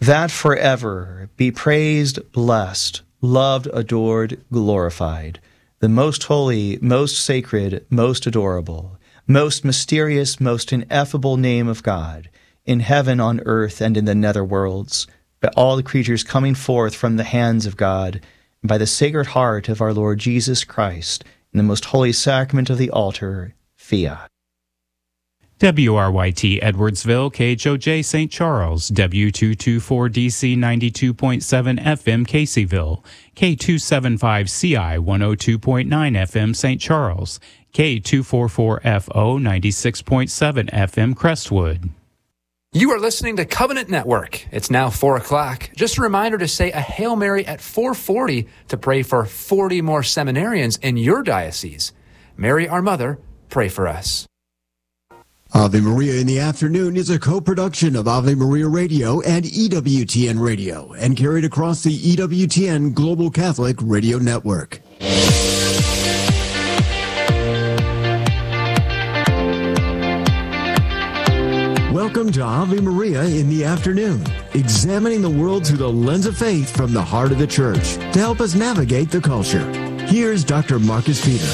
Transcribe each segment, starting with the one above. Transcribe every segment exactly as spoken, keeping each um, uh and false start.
that forever be praised, blessed, loved, adored, glorified, the most holy, most sacred, most adorable, most mysterious, most ineffable name of God, in heaven, on earth, and in the nether worlds, by all the creatures coming forth from the hands of God, and by the Sacred Heart of our Lord Jesus Christ, in the most holy sacrament of the altar, fiat. W R Y T Edwardsville, K H O J Saint Charles, W two twenty-four D C ninety-two point seven F M Caseyville, K two seventy-five C I one oh two point nine F M Saint Charles, K two forty-four F O ninety-six point seven F M Crestwood. You are listening to Covenant Network. It's now four o'clock. Just a reminder to say a Hail Mary at four forty to pray for forty more seminarians in your diocese. Mary, our Mother, pray for us. Ave Maria in the Afternoon is a co-production of Ave Maria Radio and E W T N Radio and carried across the E W T N Global Catholic Radio Network. Welcome to Ave Maria in the Afternoon, examining the world through the lens of faith from the heart of the Church to help us navigate the culture. Here's Doctor Marcus Peter.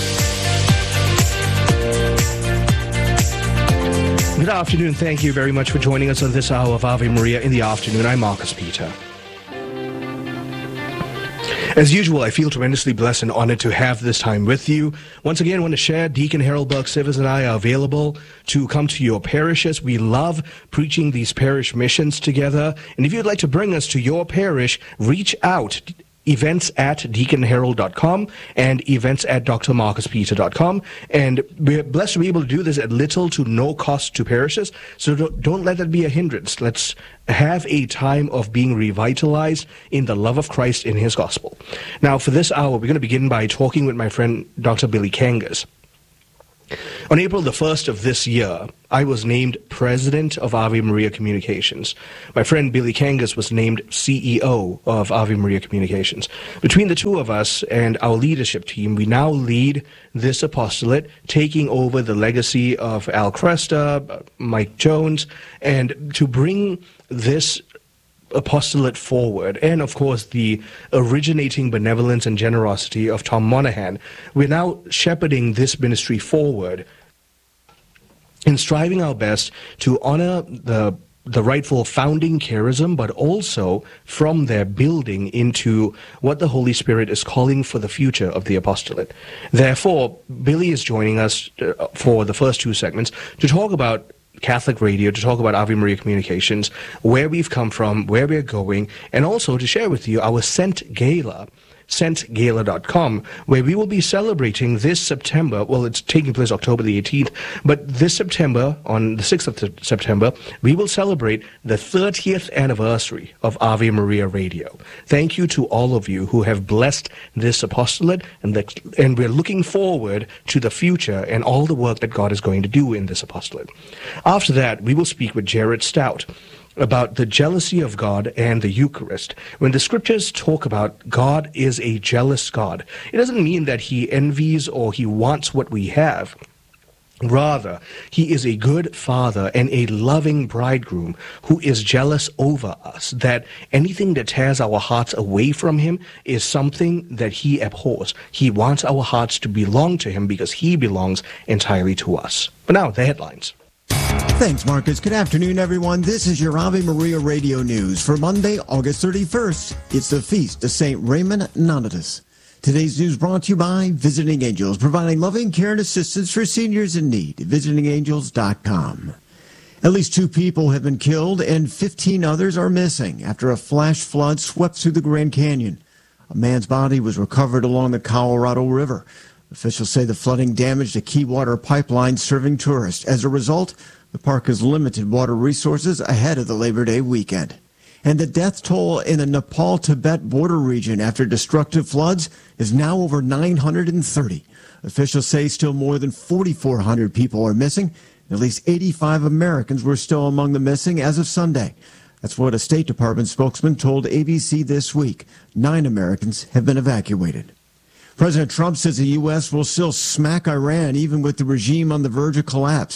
Good afternoon. Thank you very much for joining us on this hour of Ave Maria in the Afternoon. I'm Marcus Peter. As usual, I feel tremendously blessed and honored to have this time with you. Once again, I want to share, Deacon Harold Burke-Sivers and I are available to come to your parishes. We love preaching these parish missions together. And if you'd like to bring us to your parish, reach out. Events at deacon harold dot com and events at d r marcus peter dot com. And we're blessed to be able to do this at little to no cost to parishes. So don't, don't let that be a hindrance. Let's have a time of being revitalized in the love of Christ in his gospel. Now, for this hour, we're going to begin by talking with my friend Doctor Billy Kangas. On April the first of this year, I was named President of Ave Maria Communications. My friend Billy Kangas was named C E O of Ave Maria Communications. Between the two of us and our leadership team, we now lead this apostolate, taking over the legacy of Al Cresta, Mike Jones, and to bring this apostolate forward, and of course the originating benevolence and generosity of Tom Monahan. We're now shepherding this ministry forward and striving our best to honor the the rightful founding charism, but also from there building into what the Holy Spirit is calling for the future of the apostolate. Therefore, Billy is joining us for the first two segments to talk about Catholic Radio, to talk about Ave Maria Communications, where we've come from, where we're going, and also to share with you our Sent Gala, sent gala dot com, where we will be celebrating this September. Well, it's taking place October the eighteenth, but this September, on the sixth of September, we will celebrate the thirtieth anniversary of Ave Maria Radio. Thank you to all of you who have blessed this apostolate, and, the, and we're looking forward to the future and all the work that God is going to do in this apostolate. After that, we will speak with Jared Stout about the jealousy of God and the Eucharist. When the scriptures talk about God is a jealous God, it doesn't mean that he envies or he wants what we have. Rather, he is a good father and a loving bridegroom who is jealous over us, that anything that tears our hearts away from him is something that he abhors. He wants our hearts to belong to him because he belongs entirely to us. But now, the headlines. Thanks, Marcus. Good afternoon, everyone. This is your Ave Maria Radio News for Monday, August thirty-first. It's the feast of Saint Raymond Nonnatus. Today's news brought to you by Visiting Angels, providing loving care and assistance for seniors in need. visiting angels dot com. At least two people have been killed and fifteen others are missing after a flash flood swept through the Grand Canyon. A man's body was recovered along the Colorado River. Officials say the flooding damaged a key water pipeline serving tourists. As a result, the park has limited water resources ahead of the Labor Day weekend. And the death toll in the Nepal-Tibet border region after destructive floods is now over nine hundred thirty. Officials say still more than forty-four hundred people are missing. At least eighty-five Americans were still among the missing as of Sunday. That's what a State Department spokesman told A B C this week. Nine Americans have been evacuated. President Trump says the U S will still smack Iran even with the regime on the verge of collapse.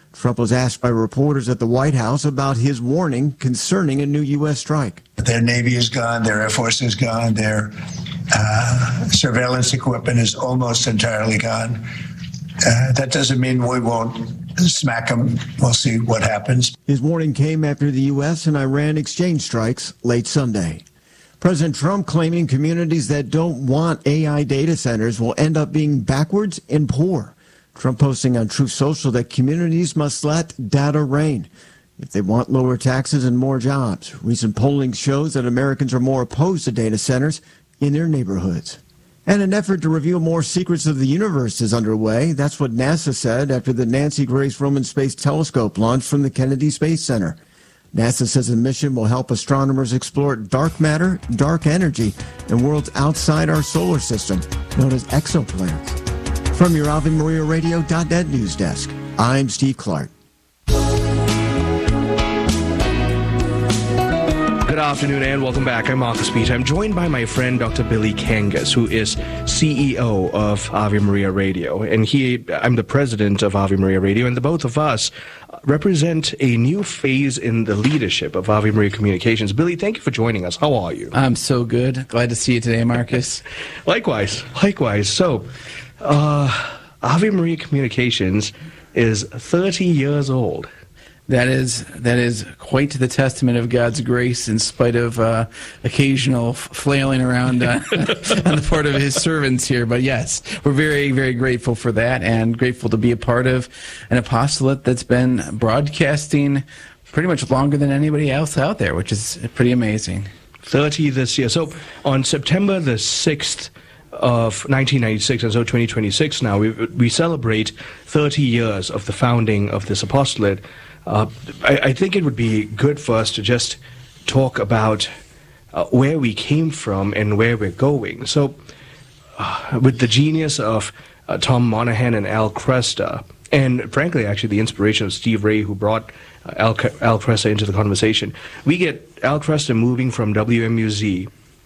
Trump was asked by reporters at the White House about his warning concerning a new U S strike. Their Navy is gone, their Air Force is gone, their uh, surveillance equipment is almost entirely gone. Uh, that doesn't mean we won't smack them. We'll see what happens. His warning came after the U S and Iran exchange strikes late Sunday. President Trump claiming communities that don't want A I data centers will end up being backwards and poor. Trump posting on Truth Social that communities must let data reign if they want lower taxes and more jobs. Recent polling shows that Americans are more opposed to data centers in their neighborhoods. And an effort to reveal more secrets of the universe is underway. That's what NASA said after the Nancy Grace Roman Space Telescope launched from the Kennedy Space Center. NASA says the mission will help astronomers explore dark matter, dark energy, and worlds outside our solar system, known as exoplanets. From your Ave Maria Radio dot net news desk, I'm Steve Clark. Good afternoon and welcome back. I'm Marcus Peter. I'm joined by my friend Doctor Billy Kangas, who is C E O of Ave Maria Radio. And he, I'm the president of Ave Maria Radio, and the both of us represent a new phase in the leadership of Ave Maria Communications. Billy, thank you for joining us. How are you? I'm so good. Glad to see you today, Marcus. Likewise. Likewise. So, uh, Ave Maria Communications is thirty years old. That is that is quite the testament of God's grace, in spite of uh, occasional flailing around uh, on the part of His servants here. But yes, we're very, very grateful for that, and grateful to be a part of an apostolate that's been broadcasting pretty much longer than anybody else out there, which is pretty amazing. thirty this year. So on September the sixth of nineteen ninety-six, and so twenty twenty-six now, we we celebrate thirty years of the founding of this apostolate. Uh, I, I think it would be good for us to just talk about uh, where we came from and where we're going. So, uh, with the genius of uh, Tom Monahan and Al Kresta, and frankly, actually, the inspiration of Steve Ray, who brought uh, Al, Al Kresta into the conversation, we get Al Kresta moving from W M U Z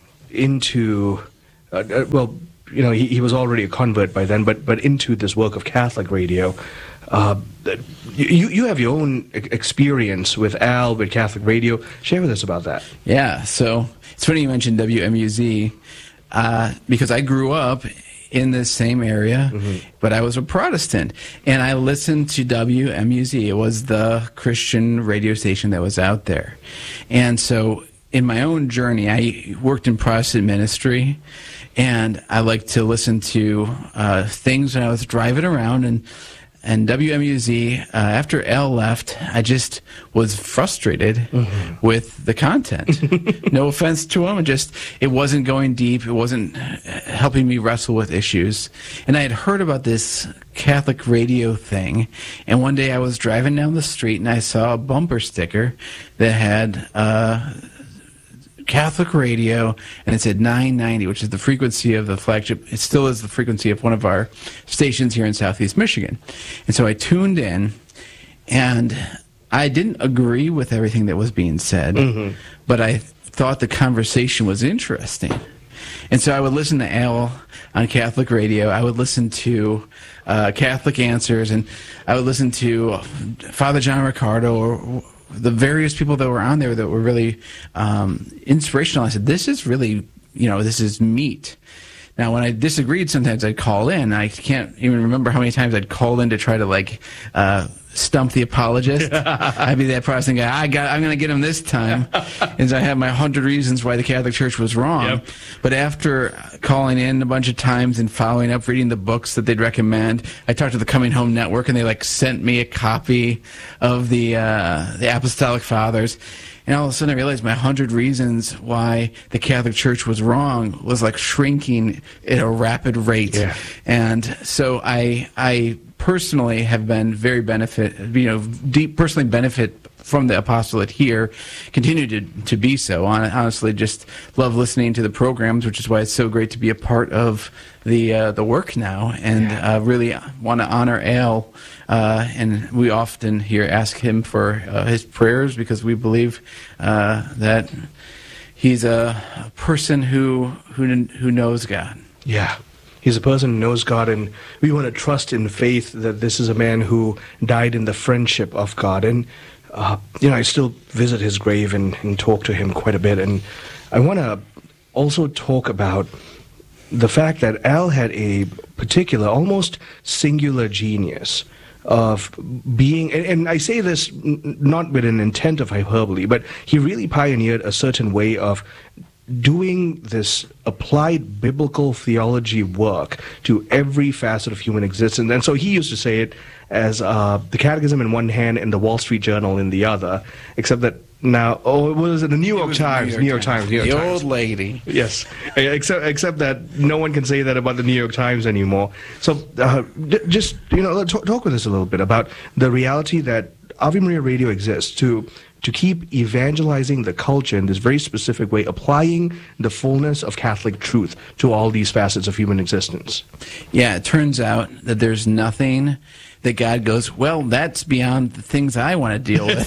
into, uh, uh, well, you know, he, he was already a convert by then, but but into this work of Catholic radio. Uh, you you have your own experience with Al, with Catholic radio. Share with us about that. Yeah, so it's funny you mentioned W M U Z uh, because I grew up in this same area, mm-hmm. but I was a Protestant, and I listened to W M U Z. It was the Christian radio station that was out there. And so in my own journey, I worked in Protestant ministry, and I liked to listen to uh, things when I was driving around, and And W M U Z, uh, after Al left, I just was frustrated mm-hmm. with the content. No offense to him, just it wasn't going deep. It wasn't helping me wrestle with issues. And I had heard about this Catholic radio thing, and one day I was driving down the street and I saw a bumper sticker that had uh, Catholic radio, and it said nine ninety, which is the frequency of the flagship. It still is the frequency of one of our stations here in Southeast Michigan. And so I tuned in, and I didn't agree with everything that was being said, mm-hmm. but I thought the conversation was interesting. And so I would listen to Al on Catholic radio. I would listen to uh, Catholic Answers, and I would listen to Father John Ricardo, or the various people that were on there that were really um, inspirational. I said, this is really, you know, this is meat. Now, when I disagreed, sometimes I'd call in. I can't even remember how many times I'd call in to try to, like, uh, stump the apologist. I'd be that Protestant guy. I got, I'm going to get him this time. And so I have my hundred reasons why the Catholic Church was wrong. Yep. But after calling in a bunch of times and following up, reading the books that they'd recommend, I talked to the Coming Home Network, and they, like, sent me a copy of the uh, the Apostolic Fathers. And all of a sudden I realized my hundred reasons why the Catholic Church was wrong was like shrinking at a rapid rate. Yeah. And so I I personally have been very benefit, you know, deep personally benefit from the apostolate here, continue to, to be so. Honestly, just love listening to the programs, which is why it's so great to be a part of the uh, the work now, and yeah. uh, really want to honor Al. Uh, and we often here ask him for uh, his prayers, because we believe uh, that he's a person who who who knows God. Yeah. He's a person who knows God, and we want to trust in faith that this is a man who died in the friendship of God. And, uh, you know, I still visit his grave and, and talk to him quite a bit. And I want to also talk about the fact that Al had a particular, almost singular genius of being, and, and I say this n- not with an intent of hyperbole, but he really pioneered a certain way of doing this applied biblical theology work to every facet of human existence. And so he used to say it as uh, the Catechism in one hand and the Wall Street Journal in the other, except that now, oh, it was it the New York Times, New York Times, New York the Times. old lady. Yes, except except that no one can say that about the New York Times anymore. So uh, d- just, you know, talk, talk with us a little bit about the reality that Ave Maria Radio exists to to keep evangelizing the culture in this very specific way, applying the fullness of Catholic truth to all these facets of human existence. Yeah, it turns out that there's nothing that God goes, well, that's beyond the things I want to deal with.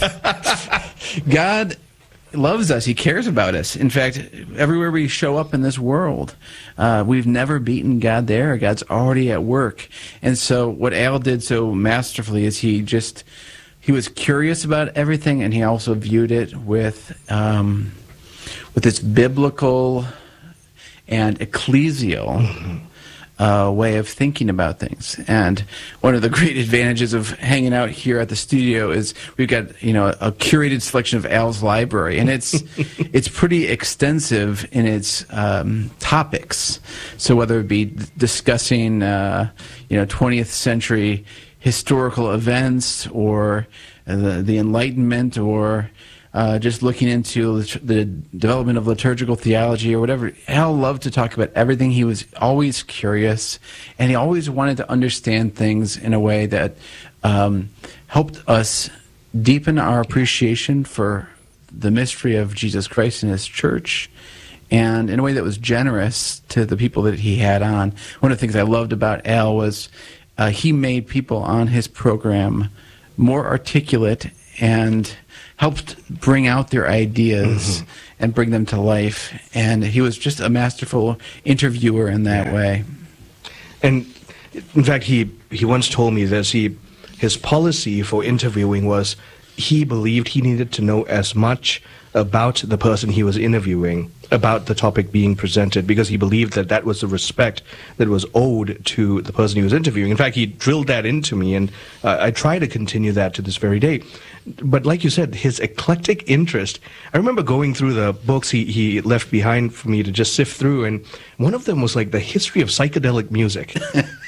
God loves us. He cares about us. In fact, everywhere we show up in this world, uh, we've never beaten God there. God's already at work. And so what Al did so masterfully is he just... He was curious about everything, and he also viewed it with um, with this biblical and ecclesial mm-hmm. uh, way of thinking about things. And one of the great advantages of hanging out here at the studio is we've got, you know, a curated selection of Al's library, and it's it's pretty extensive in its um, topics. So whether it be discussing, uh, you know, twentieth century historical events, or the, the Enlightenment, or uh, just looking into the development of liturgical theology, or whatever. Al loved to talk about everything. He was always curious, and he always wanted to understand things in a way that um, helped us deepen our appreciation for the mystery of Jesus Christ and His Church, and in a way that was generous to the people that he had on. One of the things I loved about Al was Uh, he made people on his program more articulate and helped bring out their ideas mm-hmm. and bring them to life. And he was just a masterful interviewer in that yeah. way. And in fact, he, he once told me this. He, his policy for interviewing was he believed he needed to know as much about the person he was interviewing, about the topic being presented, because he believed that that was the respect that was owed to the person he was interviewing. In fact, he drilled that into me, and uh, I try to continue that to this very day. But like you said, his eclectic interest, I remember going through the books he, he left behind for me to just sift through, and one of them was like the history of psychedelic music.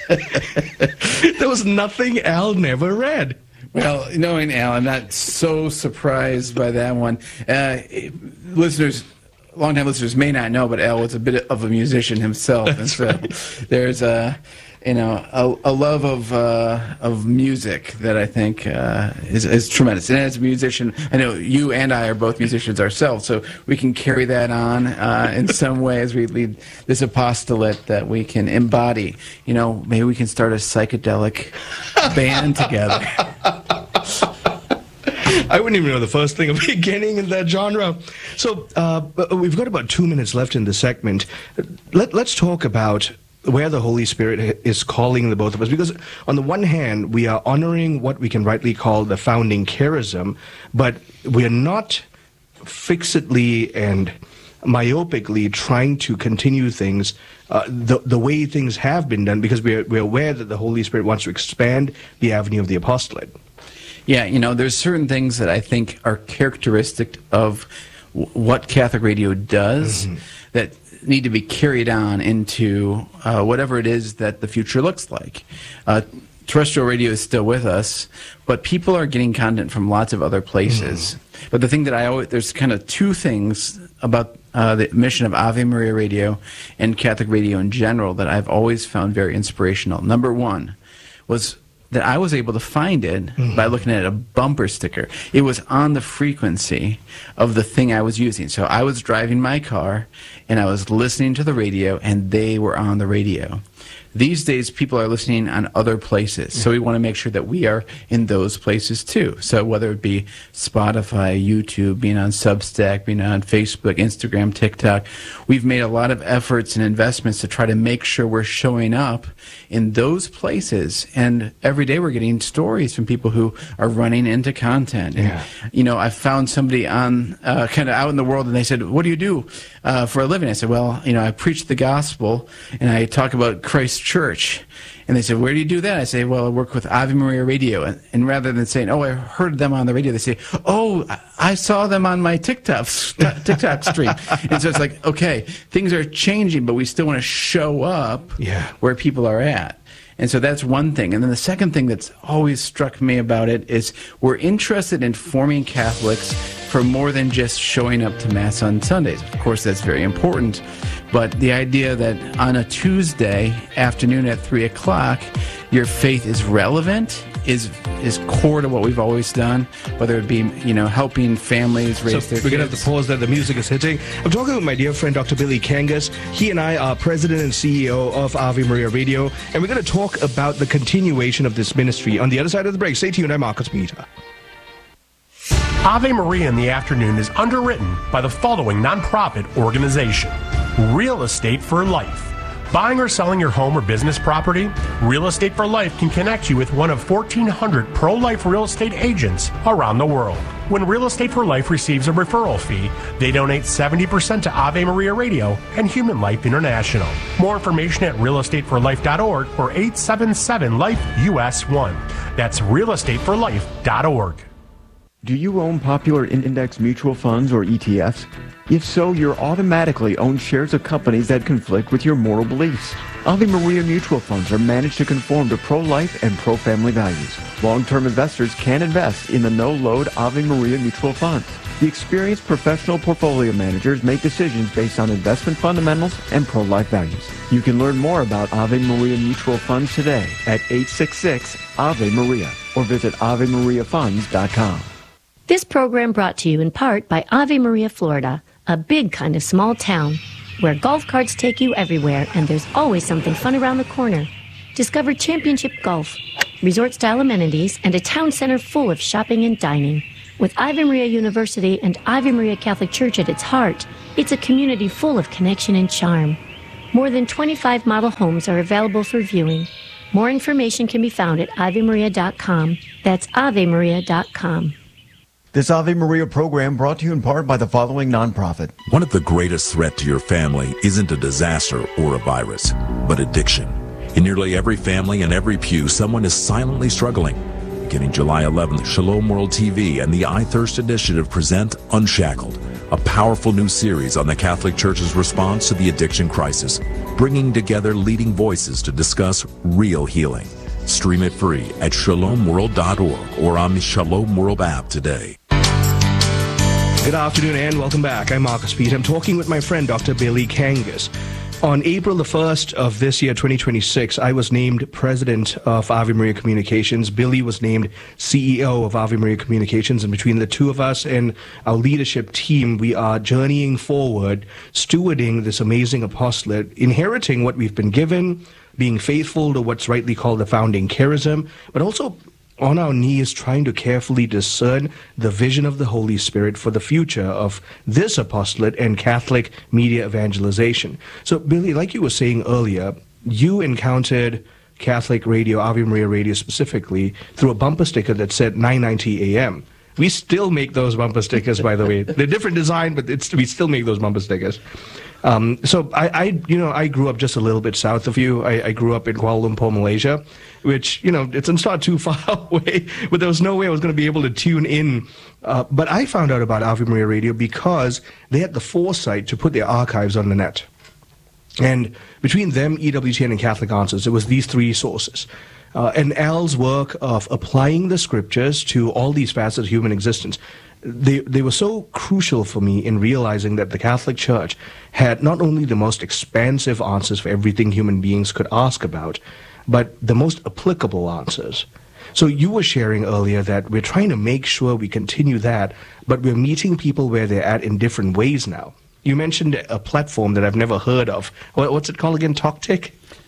There was nothing Al never read. Well, knowing Al, I'm not so surprised by that one. Uh, listeners, longtime listeners may not know, but Al was a bit of a musician himself, That's and so right. there's a, you know, a, a love of uh, of music that I think uh, is, is tremendous. And as a musician, I know you and I are both musicians ourselves, so we can carry that on uh, in some way as we lead this apostolate that we can embody. You know, maybe we can start a psychedelic band together. I wouldn't even know the first thing of beginning in that genre. So uh, we've got about two minutes left in the segment. Let, let's talk about where the Holy Spirit is calling the both of us. Because on the one hand, we are honoring what we can rightly call the founding charism, but we are not fixedly and myopically trying to continue things uh, the, the way things have been done, because we're, we're aware that the Holy Spirit wants to expand the avenue of the apostolate. Yeah, you know, there's certain things that I think are characteristic of w- what Catholic Radio does mm-hmm. that need to be carried on into uh, whatever it is that the future looks like. Uh, terrestrial radio is still with us, but people are getting content from lots of other places. Mm-hmm. But the thing that I always, there's kind of two things about uh, the mission of Ave Maria Radio and Catholic Radio in general that I've always found very inspirational. Number one was that I was able to find it mm-hmm. by looking at a bumper sticker. It was on the frequency of the thing I was using. So I was driving my car, and I was listening to the radio, and they were on the radio. these days people are listening on other places. So we want to make sure that we are in those places too. So whether it be Spotify, YouTube, being on Substack, being on Facebook, Instagram, TikTok, we've made a lot of efforts and investments to try to make sure we're showing up in those places. And every day we're getting stories from people who are running into content. And, Yeah. you know, I found somebody on uh, kind of out in the world, and they said, "What do you do uh, for a living?" I said, "Well, you know, I preach the gospel and I talk about Christ Church." And they said, "Where do you do that?" I say, "Well, I work with Ave Maria Radio." And, and rather than saying, "Oh, I heard them on the radio," they say, "Oh, I saw them on my TikTok TikTok stream." And so it's like, okay, things are changing, but we still want to show up Yeah. where people are at. And so that's one thing. And then the second thing that's always struck me about it is we're interested in forming Catholics for more than just showing up to Mass on Sundays. Of course, that's very important. But the idea that on a Tuesday afternoon at three o'clock, your faith is relevant, is is core to what we've always done, whether it be, you know, helping families raise So their we're going to have kids. to pause there. The music is hitting. I'm talking with my dear friend, Doctor Billy Kangas. He and I are president and C E O of Ave Maria Radio, and we're going to talk about the continuation of this ministry. On the other side of the break, stay tuned. I'm Marcus Peter. Ave Maria in the Afternoon is underwritten by the following nonprofit organization: Real Estate for Life. Buying or selling your home or business property? Real Estate for Life can connect you with one of fourteen hundred pro-life real estate agents around the world. When Real Estate for Life receives a referral fee, they donate seventy percent to Ave Maria Radio and Human Life International. More information at real estate for life dot org or eight seven seven life U S one. That's real estate for life dot org. Do you own popular index mutual funds or E T Fs? If so, you're automatically own shares of companies that conflict with your moral beliefs. Ave Maria mutual funds are managed to conform to pro-life and pro-family values. Long-term investors can invest in the no-load Ave Maria mutual funds. The experienced professional portfolio managers make decisions based on investment fundamentals and pro-life values. You can learn more about Ave Maria mutual funds today at eight six six Ave Maria or visit ave maria funds dot com. This program brought to you in part by Ave Maria, Florida, a big kind of small town where golf carts take you everywhere and there's always something fun around the corner. Discover championship golf, resort-style amenities, and a town center full of shopping and dining. With Ave Maria University and Ave Maria Catholic Church at its heart, it's a community full of connection and charm. More than twenty-five model homes are available for viewing. More information can be found at ave maria dot com. That's ave maria dot com. This Ave Maria program brought to you in part by the following nonprofit. One of the greatest threats to your family isn't a disaster or a virus, but addiction. In nearly every family and every pew, someone is silently struggling. Beginning July eleventh, Shalom World T V and the I Thirst Initiative present Unshackled, a powerful new series on the Catholic Church's response to the addiction crisis, bringing together leading voices to discuss real healing. Stream it free at shalom world dot org or on the Shalom World app today. Good afternoon and welcome back. I'm Marcus Peter. I'm talking with my friend, Doctor Billy Kangas. On April the first of this year, twenty twenty-six, I was named president of Ave Maria Communications. Billy was named C E O of Ave Maria Communications. And between the two of us and our leadership team, we are journeying forward, stewarding this amazing apostolate, inheriting what we've been given, being faithful to what's rightly called the founding charism, but also on our knees trying to carefully discern the vision of the Holy Spirit for the future of this apostolate and Catholic media evangelization. So, Billy, like you were saying earlier, you encountered Catholic radio, Ave Maria Radio specifically, through a bumper sticker that said nine ninety A M. We still make those bumper stickers, by the way. They're different design, but it's, we still make those bumper stickers. Um, so I, I, you know, I grew up just a little bit south of you. I, I grew up in Kuala Lumpur, Malaysia, which, you know, it's not too far away, but there was no way I was going to be able to tune in. Uh, but I found out about Ave Maria Radio because they had the foresight to put their archives on the net. And between them, E W T N, and Catholic Answers, it was these three sources. Uh, and Al's work of applying the scriptures to all these facets of human existence, They, they were so crucial for me in realizing that the Catholic Church had not only the most expansive answers for everything human beings could ask about, but the most applicable answers. So you were sharing earlier that we're trying to make sure we continue that, but we're meeting people where they're at in different ways now. You mentioned a platform that I've never heard of. What, what's it called again? TalkTick?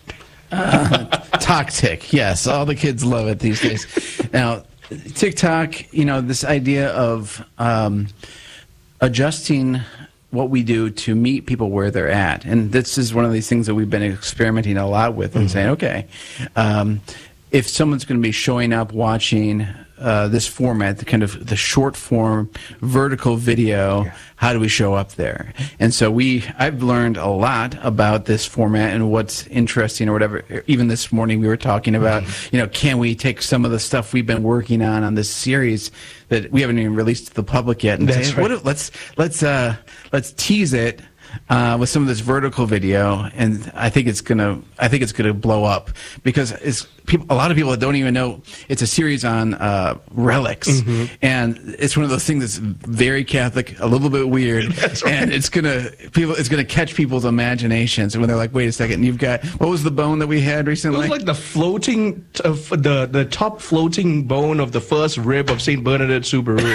Uh, Toktik, yes, all the kids love it these days. Now, TikTok, you know, this idea of um, adjusting what we do to meet people where they're at, and this is one of these things that we've been experimenting a lot with, and mm-hmm. saying, okay, um, if someone's going to be showing up watching uh, this format, the kind of the short form vertical video, yeah. how do we show up there? And so we, I've learned a lot about this format and what's interesting or whatever. Even this morning we were talking about, mm-hmm. you know, can we take some of the stuff we've been working on on this series that we haven't even released to the public yet, and That's say, right. what if, let's let's uh, let's tease it. Uh, with some of this vertical video, and I think it's gonna, I think it's gonna blow up because it's people. A lot of people don't even know it's a series on uh, relics, mm-hmm. and it's one of those things that's very Catholic, a little bit weird, right. and it's gonna people, it's gonna catch people's imaginations. And when they're like, "Wait a second, you've got what was the bone that we had recently?" It was like the floating, uh, the the top floating bone of the first rib of Saint Bernadette Subaru.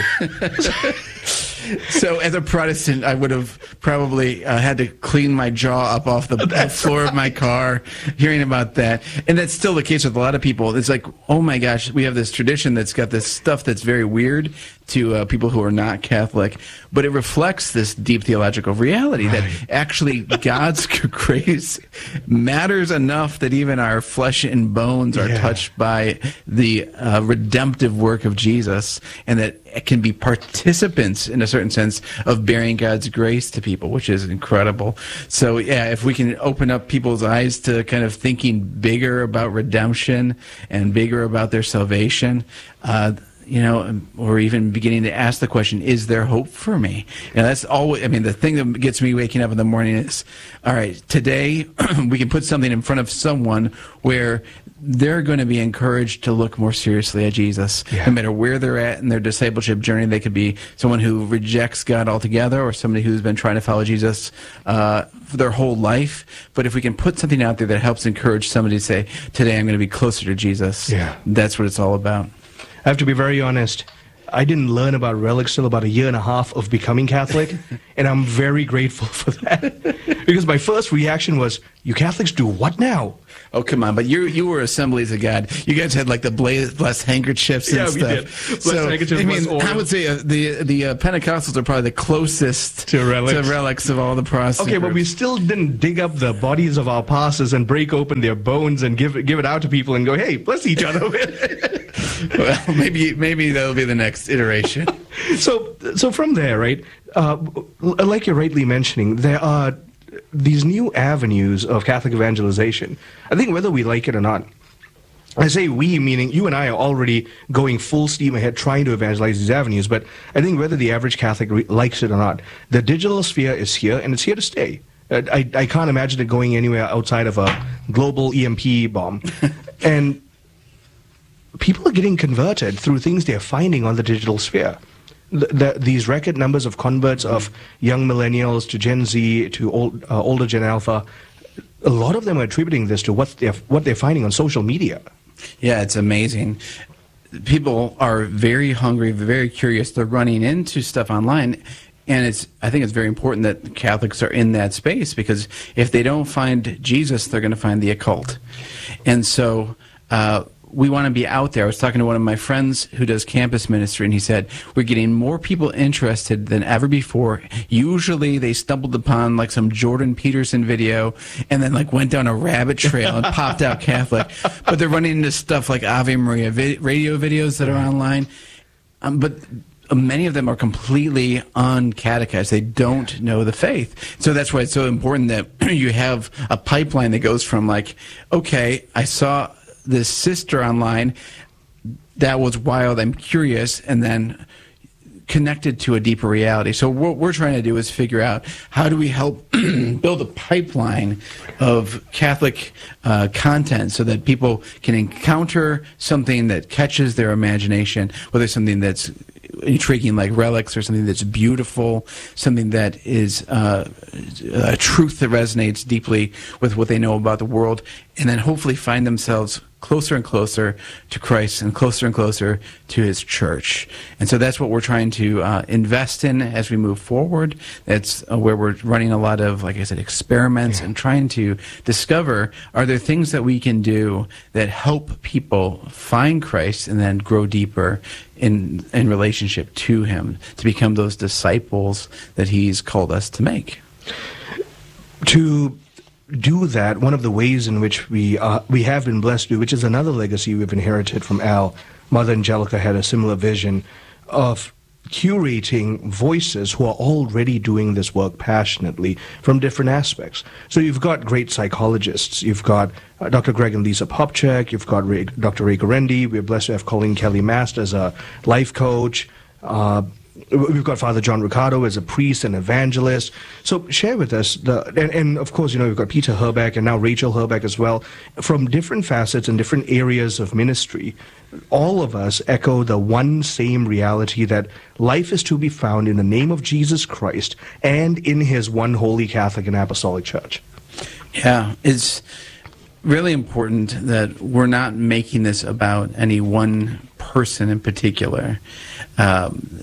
So, as a Protestant, I would have probably uh, had to clean my jaw up off the, the floor right. of my car, hearing about that. And that's still the case with a lot of people. It's like, oh my gosh, we have this tradition that's got this stuff that's very weird to uh, people who are not Catholic, but it reflects this deep theological reality right. that actually God's grace matters enough that even our flesh and bones are yeah. touched by the uh, redemptive work of Jesus, and that it can be participants in a certain sense of bearing God's grace to people, which is incredible. So yeah, if we can open up people's eyes to kind of thinking bigger about redemption and bigger about their salvation, uh, you know, or even beginning to ask the question, is there hope for me? You know, that's always, I mean, the thing that gets me waking up in the morning is, all right, today we can put something in front of someone where they're going to be encouraged to look more seriously at Jesus. Yeah. No matter where they're at in their discipleship journey, they could be someone who rejects God altogether or somebody who's been trying to follow Jesus uh, for their whole life. But if we can put something out there that helps encourage somebody to say, today I'm going to be closer to Jesus, yeah. that's what it's all about. I have to be very honest. I didn't learn about relics till about a year and a half of becoming Catholic, and I'm very grateful for that. Because my first reaction was, you Catholics do what now? Oh, come on, but you you were Assemblies of God. You guys had like the blessed handkerchiefs and yeah, stuff. We did. Blessed so, handkerchiefs, I mean, I would say uh, the the uh, Pentecostals are probably the closest to relics. to relics of all the Protestant Okay, groups. but we still didn't dig up the bodies of our pastors and break open their bones and give it, give it out to people and go, hey, bless each other. Well, maybe maybe that'll be the next iteration. So, so from there, right, uh, like you're rightly mentioning, there are these new avenues of Catholic evangelization. I think whether we like it or not, I say we, meaning you and I are already going full steam ahead trying to evangelize these avenues, but I think whether the average Catholic re- likes it or not, the digital sphere is here, and it's here to stay. I, I can't imagine it going anywhere outside of a global E M P bomb. And people are getting converted through things they're finding on the digital sphere. The, the, these record numbers of converts of young millennials to Gen Z to old, uh, older Gen Alpha, a lot of them are attributing this to what they're, what they're finding on social media. Yeah, it's amazing. People are very hungry, very curious. They're running into stuff online. And it's, I think it's very important that Catholics are in that space, because if they don't find Jesus, they're going to find the occult. And so uh, we want to be out there. I was talking to one of my friends who does campus ministry, and he said, we're getting more people interested than ever before. Usually they stumbled upon like some Jordan Peterson video and then like went down a rabbit trail and popped out Catholic. But they're running into stuff like Ave Maria vi- radio videos that are online. Um, but many of them are completely uncatechized. They don't know the faith. So that's why it's so important that you have a pipeline that goes from like, okay, I saw this sister online, that was wild, I'm curious, and then connected to a deeper reality. So what we're trying to do is figure out how do we help build a pipeline of Catholic uh, content so that people can encounter something that catches their imagination, whether it's something that's intriguing like relics or something that's beautiful, something that is uh, a truth that resonates deeply with what they know about the world, and then hopefully find themselves closer and closer to Christ and closer and closer to his church. And so that's what we're trying to uh, invest in as we move forward. That's uh, where we're running a lot of, like I said, experiments yeah. and trying to discover, are there things that we can do that help people find Christ and then grow deeper in in relationship to him, to become those disciples that he's called us to make. To do that, one of the ways in which we uh, we have been blessed to, which is another legacy we've inherited from Al, Mother Angelica had a similar vision of curating voices who are already doing this work passionately from different aspects. So you've got great psychologists. You've got uh, Doctor Greg and Lisa Popchak. You've got Ray, Doctor Ray Guarendi. We're blessed to have Colleen Kelly Mast as a life coach. Uh, We've got Father John Ricardo as a priest and evangelist. So share with us, the, and, and of course, you know, we've got Peter Herbeck and now Rachel Herbeck as well, from different facets and different areas of ministry. All of us echo the one same reality that life is to be found in the name of Jesus Christ and in his one holy Catholic and Apostolic Church. Yeah, it's really important that we're not making this about any one person in particular. Um,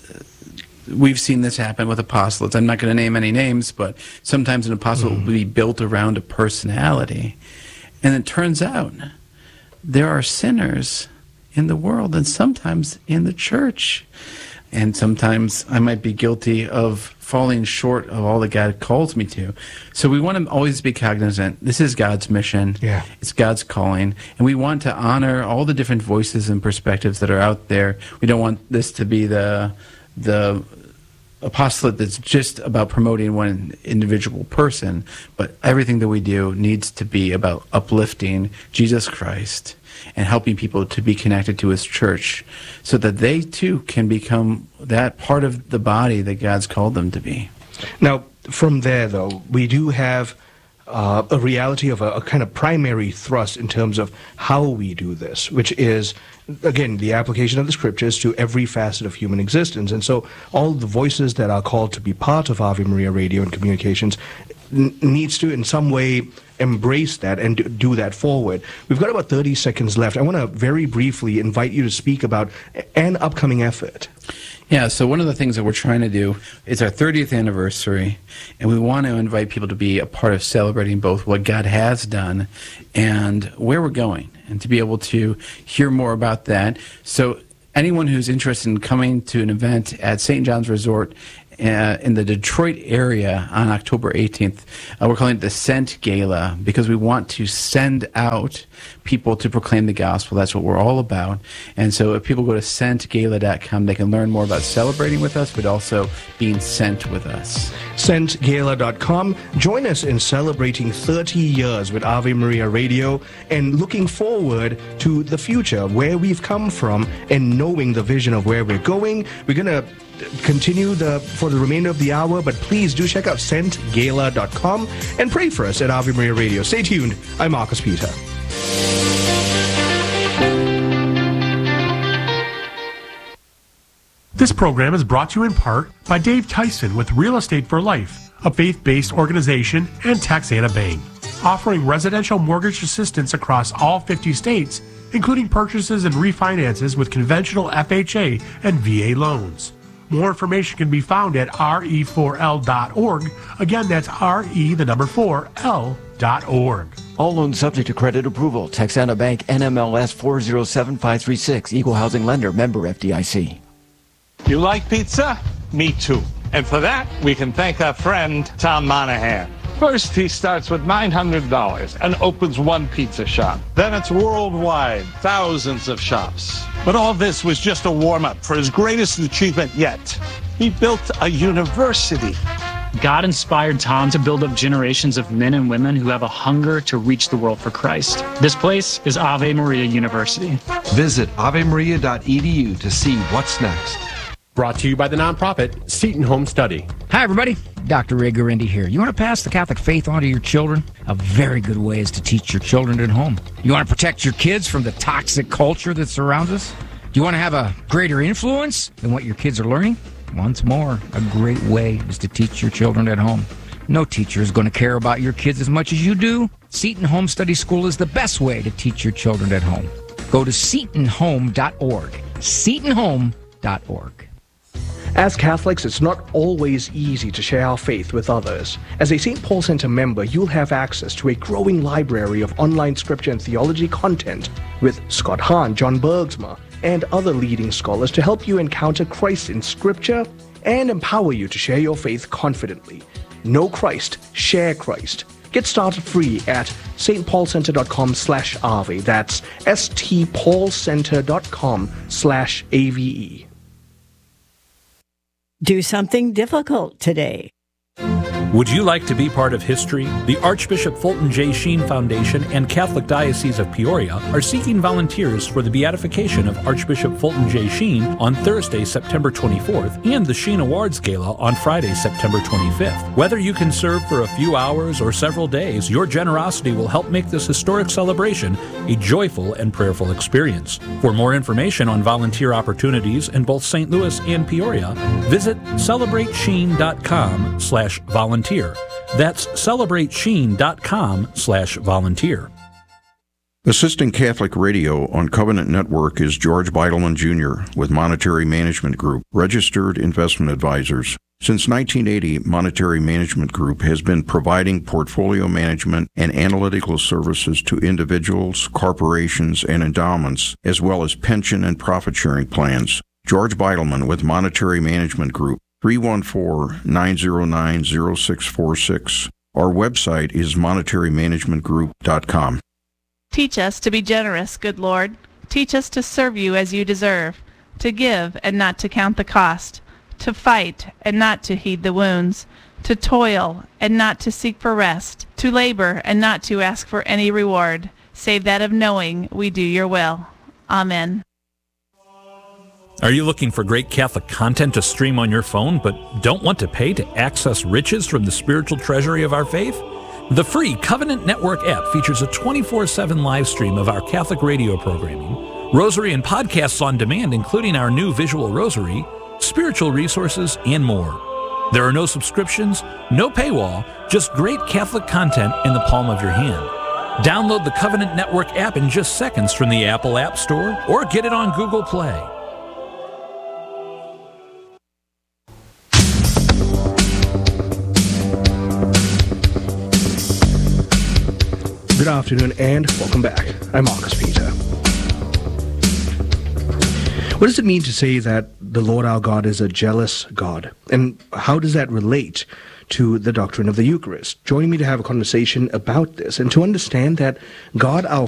We've seen this happen with apostolates. I'm not going to name any names, but sometimes an apostolate mm. will be built around a personality. And it turns out there are sinners in the world and sometimes in the church. And sometimes I might be guilty of falling short of all that God calls me to. So we want to always be cognizant. This is God's mission. Yeah. It's God's calling. And we want to honor all the different voices and perspectives that are out there. We don't want this to be the... the apostolate that's just about promoting one individual person, but everything that we do needs to be about uplifting Jesus Christ and helping people to be connected to his church so that they too can become that part of the body that God's called them to be. Now, from there, though, we do have uh, a reality of a, a kind of primary thrust in terms of how we do this, which is, again, the application of the scriptures to every facet of human existence. And so all the voices that are called to be part of Ave Maria Radio and Communications n- needs to in some way embrace that and do, do that forward. We've got about thirty seconds left. I want to very briefly invite you to speak about an upcoming effort. Yeah, so one of the things that we're trying to do is our thirtieth anniversary, and we want to invite people to be a part of celebrating both what God has done and where we're going, and to be able to hear more about that. So anyone who's interested in coming to an event at Saint John's Resort uh, in the Detroit area on October eighteenth, uh, we're calling it the Sent Gala, because we want to send out people to proclaim the gospel. That's what we're all about. And so if people go to sent gala dot com, they can learn more about celebrating with us, but also being sent with us. sent gala dot com. Join us in celebrating thirty years with Ave Maria Radio and looking forward to the future, where we've come from, and knowing the vision of where we're going. We're going to continue the for the remainder of the hour, but please do check out sent gala dot com and pray for us at Ave Maria Radio. Stay tuned. I'm Marcus Peter. This program is brought to you in part by Dave Tyson with Real Estate for Life, a faith-based organization, and Texana Bank, offering residential mortgage assistance across all fifty states, including purchases and refinances with conventional F H A and V A loans. More information can be found at R E four L dot org. Again, that's R E, the number four, L dot org. All loans subject to credit approval. Texana Bank, N M L S four zero seven five three six. Equal housing lender. Member F D I C. You like pizza? Me too. And for that, we can thank our friend, Tom Monahan. First, he starts with nine hundred dollars and opens one pizza shop. Then it's worldwide, thousands of shops. But all this was just a warm-up for his greatest achievement yet. He built a university. God inspired Tom to build up generations of men and women who have a hunger to reach the world for Christ. This place is Ave Maria University. Visit ave maria dot e d u to see what's next. Brought to you by the nonprofit Seton Home Study. Hi, everybody. Doctor Ray Guarendi here. You want to pass the Catholic faith on to your children? A very good way is to teach your children at home. You want to protect your kids from the toxic culture that surrounds us? Do you want to have a greater influence than what your kids are learning? Once more, a great way is to teach your children at home. No teacher is going to care about your kids as much as you do. Seton Home Study School is the best way to teach your children at home. Go to seton home dot org. seton home dot org. As Catholics, it's not always easy to share our faith with others. As a Saint Paul Center member, you'll have access to a growing library of online scripture and theology content with Scott Hahn, John Bergsma, and other leading scholars to help you encounter Christ in scripture and empower you to share your faith confidently. Know Christ, share Christ. Get started free at stpaulcenter.com slash AVE. That's stpaulcenter.com slash AVE. Do something difficult today. Would you like to be part of history? The Archbishop Fulton J. Sheen Foundation and Catholic Diocese of Peoria are seeking volunteers for the beatification of Archbishop Fulton J. Sheen on Thursday, September twenty-fourth, and the Sheen Awards Gala on Friday, September twenty-fifth. Whether you can serve for a few hours or several days, your generosity will help make this historic celebration a joyful and prayerful experience. For more information on volunteer opportunities in both Saint Louis and Peoria, visit celebrate sheen dot com slash volunteer. That's celebrate sheen dot com slash volunteer. Assisting Catholic Radio on Covenant Network is George Beidelman Junior with Monetary Management Group, registered investment advisors. Since nineteen eighty, Monetary Management Group has been providing portfolio management and analytical services to individuals, corporations, and endowments, as well as pension and profit-sharing plans. George Beidelman with Monetary Management Group, three one four, nine zero nine, zero six four six. Our website is monetary management group dot com. Teach us to be generous, good Lord. Teach us to serve you as you deserve, to give and not to count the cost, to fight and not to heed the wounds, to toil and not to seek for rest, to labor and not to ask for any reward, save that of knowing we do your will. Amen. Are you looking for great Catholic content to stream on your phone but don't want to pay to access riches from the spiritual treasury of our faith? The free Covenant Network app features a twenty-four seven live stream of our Catholic radio programming, rosary and podcasts on demand, including our new visual rosary, spiritual resources, and more. There are no subscriptions, no paywall, just great Catholic content in the palm of your hand. Download the Covenant Network app in just seconds from the Apple App Store or get it on Google Play. Good afternoon and welcome back. I'm Marcus Peter. What does it mean to say that the Lord our God is a jealous God? And how does that relate to the doctrine of the Eucharist? Joining me to have a conversation about this and to understand that God our